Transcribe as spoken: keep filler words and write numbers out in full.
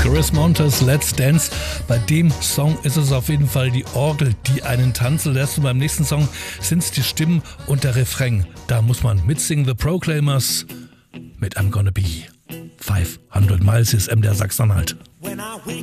Chris Montes, Let's Dance. Bei dem Song ist es auf jeden Fall die Orgel, die einen tanzen lässt. Und beim nächsten Song sind es die Stimmen und der Refrain. Da muss man mitsingen. The Proclaimers mit I'm Gonna Be. fünfhundert Miles ist M der Sachsen-Anhalt.